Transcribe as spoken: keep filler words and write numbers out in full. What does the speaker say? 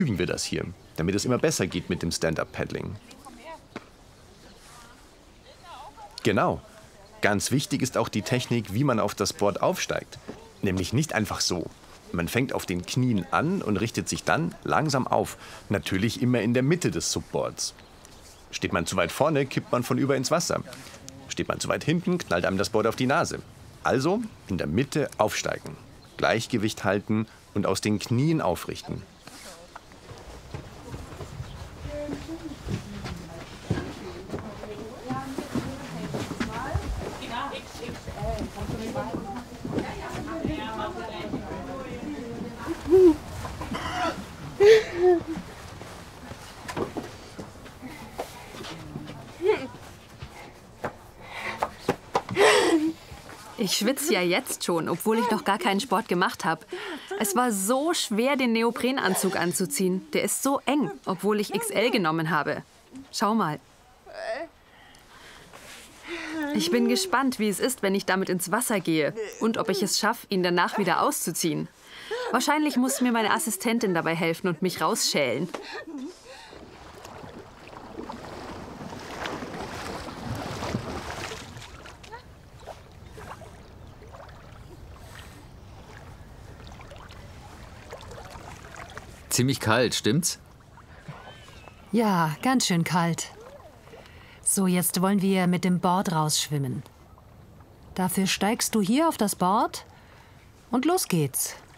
üben wir das hier, damit es immer besser geht mit dem Stand-Up-Paddling. Genau. Ganz wichtig ist auch die Technik, wie man auf das Board aufsteigt. Nämlich nicht einfach so. Man fängt auf den Knien an und richtet sich dann langsam auf. Natürlich immer in der Mitte des Subboards. Steht man zu weit vorne, kippt man von über ins Wasser. Steht man zu weit hinten, knallt einem das Board auf die Nase. Also in der Mitte aufsteigen, Gleichgewicht halten und aus den Knien aufrichten. Ich schwitze ja jetzt schon, obwohl ich noch gar keinen Sport gemacht habe. Es war so schwer, den Neoprenanzug anzuziehen. Der ist so eng, obwohl ich X L genommen habe. Schau mal. Ich bin gespannt, wie es ist, wenn ich damit ins Wasser gehe und ob ich es schaffe, ihn danach wieder auszuziehen. Wahrscheinlich muss mir meine Assistentin dabei helfen und mich rausschälen. Ziemlich kalt, stimmt's? Ja, ganz schön kalt. So, jetzt wollen wir mit dem Board rausschwimmen. Dafür steigst du hier auf das Board und los geht's.